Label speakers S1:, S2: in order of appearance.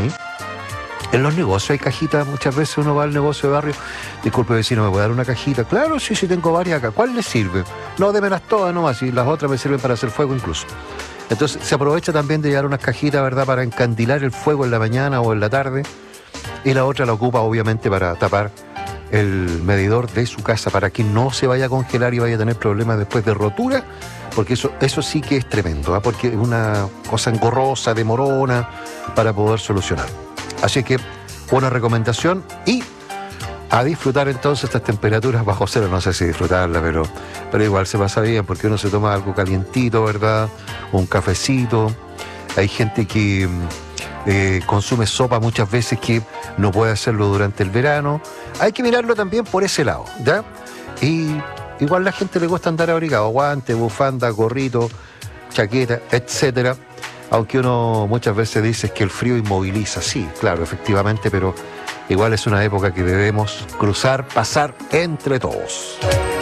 S1: mí. En los negocios hay cajitas, muchas veces uno va al negocio de barrio, disculpe vecino, ¿me puede dar una cajita? Claro, sí, tengo varias acá. ¿Cuál le sirve? No, démelas todas nomás, y las otras me sirven para hacer fuego incluso. Entonces se aprovecha también de llevar unas cajitas, ¿verdad?, para encandilar el fuego en la mañana o en la tarde, y la otra la ocupa obviamente para tapar el medidor de su casa, para que no se vaya a congelar y vaya a tener problemas después de rotura, porque eso sí que es tremendo, ¿eh? Porque es una cosa engorrosa, demorona, para poder solucionar. Así que una recomendación y a disfrutar entonces estas temperaturas bajo cero. No sé si disfrutarla, pero igual se pasa bien porque uno se toma algo calientito, ¿verdad? Un cafecito. Hay gente que consume sopa muchas veces que no puede hacerlo durante el verano. Hay que mirarlo también por ese lado, ¿ya? Y igual a la gente le gusta andar abrigado, guante, bufanda, gorrito, chaqueta, etcétera. Aunque uno muchas veces dice que el frío inmoviliza, sí, claro, efectivamente, pero igual es una época que debemos cruzar, pasar entre todos.